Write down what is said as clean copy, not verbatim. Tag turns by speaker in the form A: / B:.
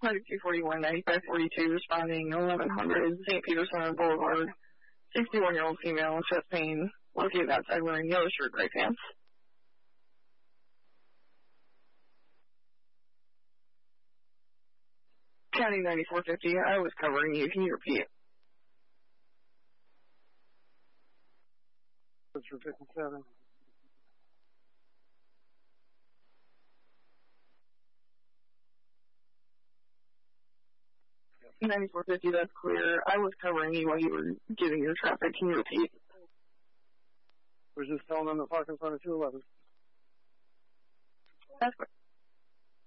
A: Project 241, 9542, responding 1100 St. Peter Center Boulevard. 61-year-old female, chest pain, located outside wearing yellow shirt, gray pants. County 9450, I was covering you. Can you repeat?
B: That's for 57.
A: Yep. 9450, that's clear. I was covering you while you were giving your traffic. Can you repeat?
B: We're just telling them to park in front of 211.
A: That's correct.